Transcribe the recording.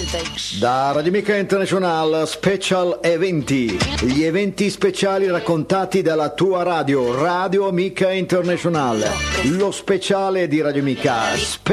Da Radio Amica International Special Eventi, gli eventi speciali raccontati dalla tua radio, Radio Amica International, lo speciale di Radio Amica